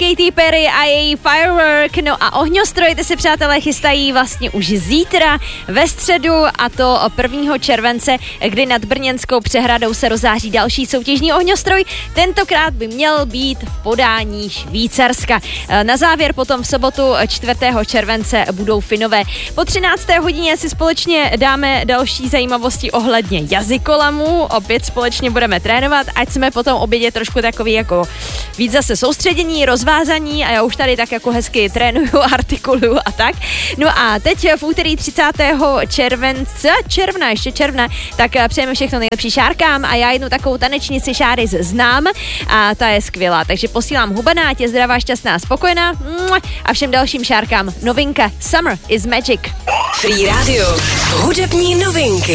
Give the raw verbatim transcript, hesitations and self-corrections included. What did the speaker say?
Katy Perry a její Firework. No a ohňostroje, ty se, přátelé, chystají vlastně už zítra ve středu, a to prvního července, kdy nad Brněnskou přehradou se rozáří další soutěžní ohňostroj. Tentokrát by měl být v podání Švýcarska. Na závěr potom v sobotu čtvrtého července budou Finové. Po třinácté hodině si společně dáme další zajímavosti ohledně jazykolamu. Opět společně budeme trénovat, ať jsme potom obědě trošku takový jako víc zase soustředění, rozvázaní, a já už tady tak jako hezky trénuju, artikuluju a tak. No a teď v úterý třicátého července, června, ještě června, tak přejeme všechno nejlepší Šárkám, a já jednu takovou tanečnici Šáry znám a ta je skvělá, takže posílám hubená, ať je zdravá, šťastná, spokojená, a všem dalším Šárkám novinka Summer is Magic. Free Radio, hudební novinky.